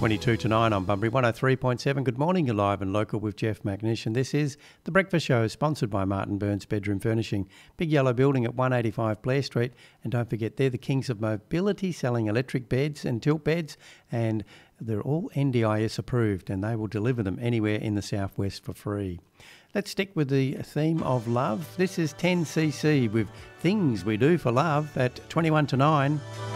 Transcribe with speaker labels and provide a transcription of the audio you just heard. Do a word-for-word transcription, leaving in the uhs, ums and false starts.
Speaker 1: twenty-two to nine on Bunbury one oh three point seven. Good morning, you're live and local with Jeff McNish, and this is The Breakfast Show, sponsored by Martin Burns Bedroom Furnishing. Big yellow building at one eighty-five Blair Street, and don't forget, they're the kings of mobility, selling electric beds and tilt beds, and they're all N D I S approved, and they will deliver them anywhere in the southwest for free. Let's stick with the theme of love. This is ten C C with Things We Do for Love at twenty-one to nine.